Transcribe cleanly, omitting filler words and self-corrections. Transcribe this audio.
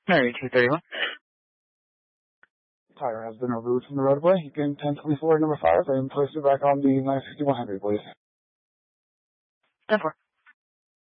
Mary 231. Tire has been removed from the roadway. You can 1024 number 5 and place it back on the 961 Henry, please. 10-4.